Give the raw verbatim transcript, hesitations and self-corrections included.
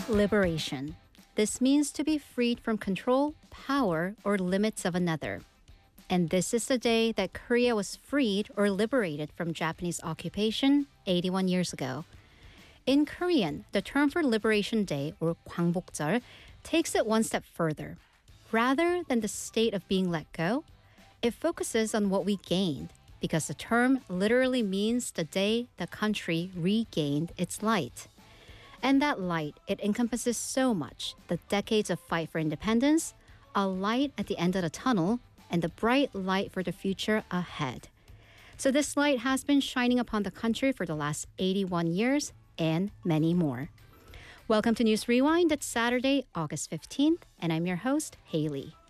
Liberation. This means to be freed from control, power, or limits of another. And this is the day that Korea was freed or liberated from Japanese occupation eighty-one years ago. In Korean, the term for Liberation Day, or 광복절, takes it one step further. Rather than the state of being let go, it focuses on what we gained, because the term literally means the day the country regained its light. And that light, it encompasses so much: the decades of fight for independence, a light at the end of the tunnel, and the bright light for the future ahead. So this light has been shining upon the country for the last eighty-one years and many more. Welcome to News Rewind. It's Saturday, August fifteenth, and I'm your host, Haley.